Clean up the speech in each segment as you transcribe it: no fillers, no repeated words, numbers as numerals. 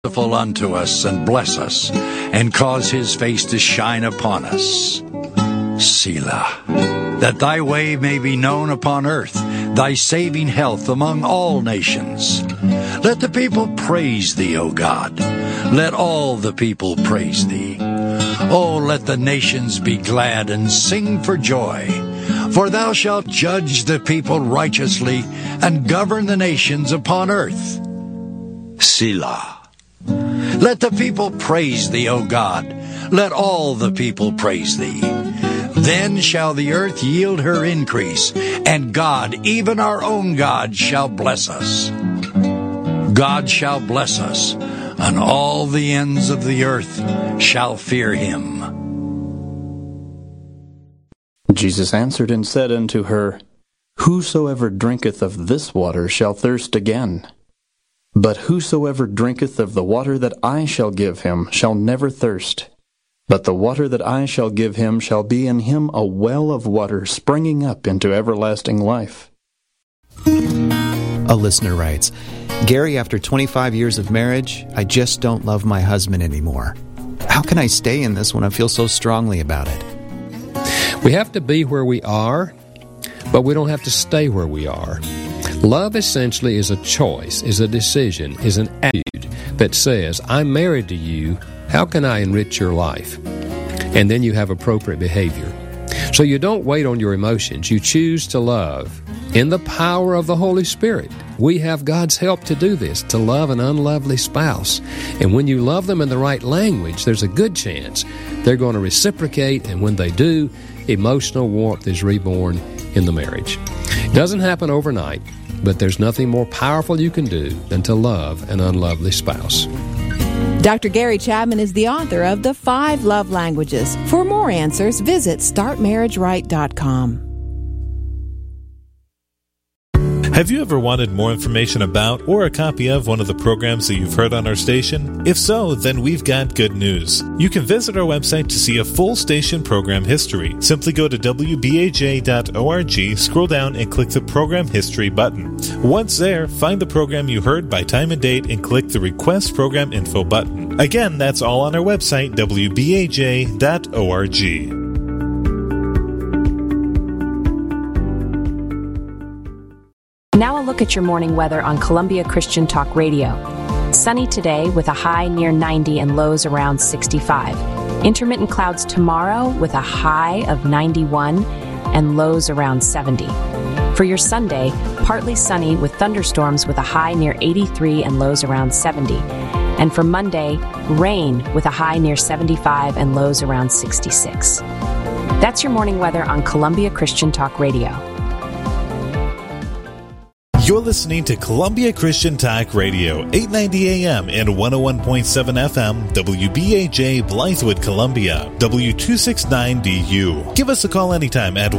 merciful unto us, and bless us, and cause his face to shine upon us. Selah. That thy way may be known upon earth, thy saving health among all nations. Let the people praise thee, O God. Let all the people praise thee. O let the nations be glad and sing for joy. For thou shalt judge the people righteously and govern the nations upon earth. Selah. Let the people praise thee, O God. Let all the people praise thee. Then shall the earth yield her increase, and God, even our own God, shall bless us. God shall bless us, and all the ends of the earth shall fear him. Jesus answered and said unto her, Whosoever drinketh of this water shall thirst again. But whosoever drinketh of the water that I shall give him shall never thirst. But the water that I shall give him shall be in him a well of water springing up into everlasting life. A listener writes, Gary, after 25 years of marriage, I just don't love my husband anymore. How can I stay in this when I feel so strongly about it? We have to be where we are, but we don't have to stay where we are. Love essentially is a choice, is a decision, is an attitude that says, I'm married to you, how can I enrich your life? And then you have appropriate behavior. So you don't wait on your emotions. You choose to love in the power of the Holy Spirit. We have God's help to do this, to love an unlovely spouse. And when you love them in the right language, there's a good chance they're going to reciprocate, and when they do, emotional warmth is reborn in the marriage. It doesn't happen overnight, but there's nothing more powerful you can do than to love an unlovely spouse. Dr. Gary Chapman is the author of The 5 Love Languages. For more answers, visit StartMarriageRight.com. Have you ever wanted more information about or a copy of one of the programs that you've heard on our station? If so, then we've got good news. You can visit our website to see a full station program history. Simply go to wbaj.org, scroll down, and click the Program History button. Once there, find the program you heard by time and date and click the Request Program Info button. Again, that's all on our website, wbaj.org. Now a look at your morning weather on Columbia Christian Talk Radio. Sunny today with a high near 90 and lows around 65. Intermittent clouds tomorrow with a high of 91 and lows around 70. For your Sunday, partly sunny with thunderstorms with a high near 83 and lows around 70. And for Monday, rain with a high near 75 and lows around 66. That's your morning weather on Columbia Christian Talk Radio. You're listening to Columbia Christian Talk Radio, 890 AM and 101.7 FM, WBAJ Blythewood, Columbia, W269DU. Give us a call anytime at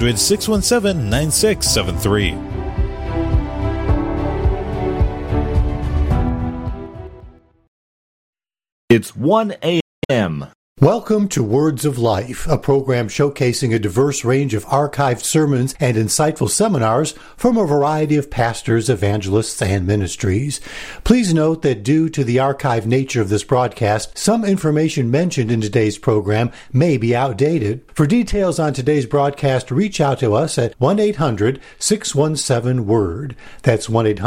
1-800-617-9673. It's 1 a.m. Welcome to Words of Life, a program showcasing a diverse range of archived sermons and insightful seminars from a variety of pastors, evangelists, and ministries. Please note that due to the archived nature of this broadcast, some information mentioned in today's program may be outdated. For details on today's broadcast, reach out to us at 1-800-617-WORD. That's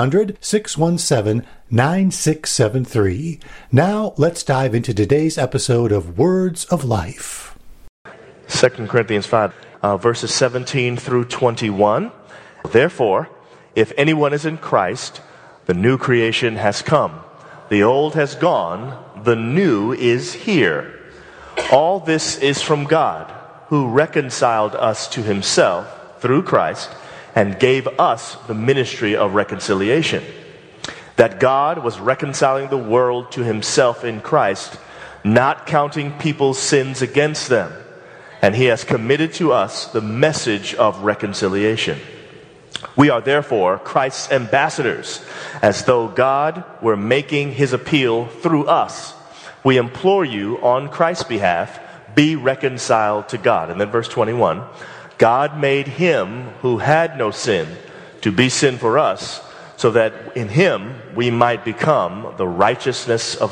1-800-617-9673. Now, let's dive into today's episode of Words of Life. 2 Corinthians 5, verses 17 through 21. Therefore, if anyone is in Christ, the new creation has come. The old has gone, the new is here. All this is from God, who reconciled us to himself through Christ and gave us the ministry of reconciliation. That God was reconciling the world to himself in Christ, not counting people's sins against them. And he has committed to us the message of reconciliation. We are therefore Christ's ambassadors, as though God were making his appeal through us. We implore you on Christ's behalf, be reconciled to God. And then verse 21, God made him who had no sin to be sin for us, so that in him we might become the righteousness of